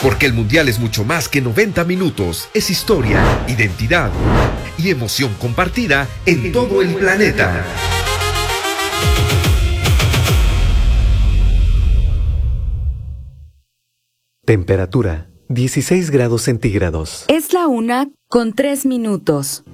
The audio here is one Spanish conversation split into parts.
Porque el Mundial es mucho más que 90 minutos. Es historia, identidad y emoción compartida en todo el planeta. Temperatura, 16 grados centígrados. Es la 1:03.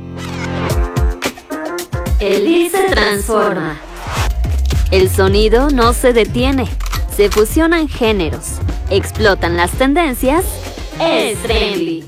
El I se transforma. El sonido no se detiene. Se fusionan géneros. Explotan las tendencias. Es Trendy.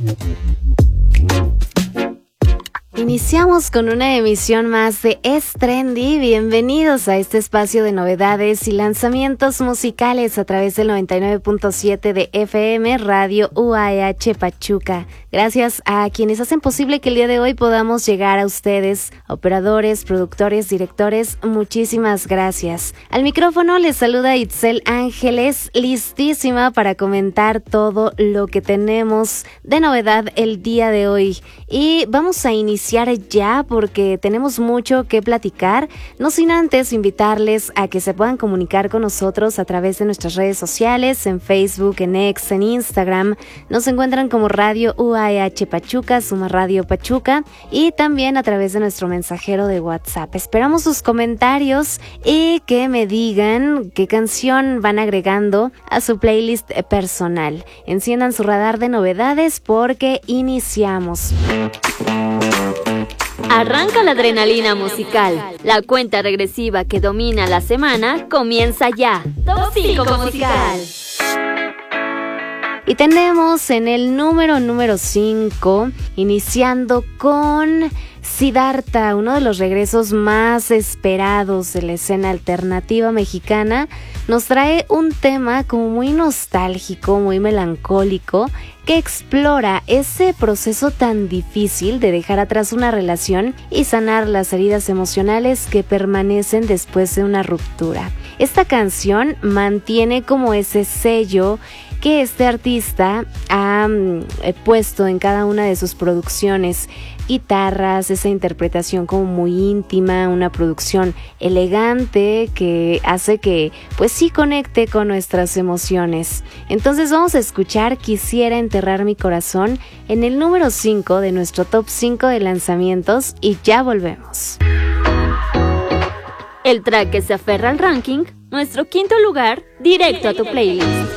Iniciamos con una emisión más de Es Trendy. Bienvenidos a este espacio de novedades y lanzamientos musicales a través del 99.7 de FM Radio UAH Pachuca. Gracias a quienes hacen posible que el día de hoy podamos llegar a ustedes, operadores, productores, directores, muchísimas gracias. Al micrófono les saluda Itzel Ángeles, listísima para comentar todo lo que tenemos de novedad el día de hoy. Y vamos a iniciar ya porque tenemos mucho que platicar, no sin antes invitarles a que se puedan comunicar con nosotros a través de nuestras redes sociales, en Facebook, en X, en Instagram. Nos encuentran como Radio UAH Pachuca, Suma Radio Pachuca, y también a través de nuestro mensajero de WhatsApp. Esperamos sus comentarios y que me digan qué canción van agregando a su playlist personal. Enciendan su radar de novedades porque iniciamos. Arranca la adrenalina musical. La cuenta regresiva que domina la semana comienza ya. Top 5 musical. Y tenemos en el número 5, iniciando con Siddhartha, uno de los regresos más esperados de la escena alternativa mexicana. Nos trae un tema como muy nostálgico, muy melancólico, que explora ese proceso tan difícil de dejar atrás una relación y sanar las heridas emocionales que permanecen después de una ruptura. Esta canción mantiene como ese sello que este artista ha puesto en cada una de sus producciones. Guitarras, esa interpretación como muy íntima, una producción elegante que hace que pues sí conecte con nuestras emociones. Entonces vamos a escuchar Quisiera enterrar mi corazón en el número 5 de nuestro top 5 de lanzamientos y ya volvemos. El track que se aferra al ranking, nuestro quinto lugar, directo a tu playlist.